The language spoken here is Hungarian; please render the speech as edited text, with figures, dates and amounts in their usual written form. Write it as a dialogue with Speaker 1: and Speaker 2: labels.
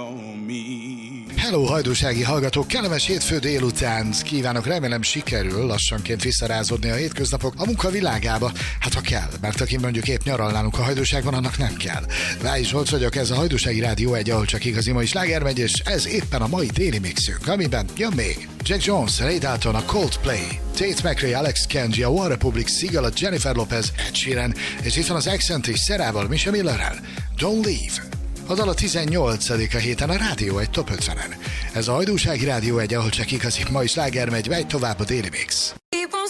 Speaker 1: on me.
Speaker 2: Hello, hajdúsági hallgatók! Kellemes hétfő délután kívánok, remélem sikerül lassanként visszarázódni a hétköznapok a munka világába. Hát ha kell, mert aki mondjuk épp nyaral nálunk a hajdúságban, annak nem kell. Váj Zsolt vagyok, ez a Hajdúsági Rádió egy, ahol csak igazi mai sláger megy, és ez éppen a mai déli mixünk, amiben jön még Jack Jones, Ray Dalton, a Coldplay, Tate McRae, Alex Kenji, a One Republic, Sigala, Jennifer Lopez, Ed Sheeran, és itt van az Accent és Szerával, Misha Millerrel, Don't Leave. A dal a 18. a héten a Rádió egy Top 50-en. Ez a Hajdúsági Rádió egy, ahol csak igazi mai sláger megy, megy tovább a déli mix.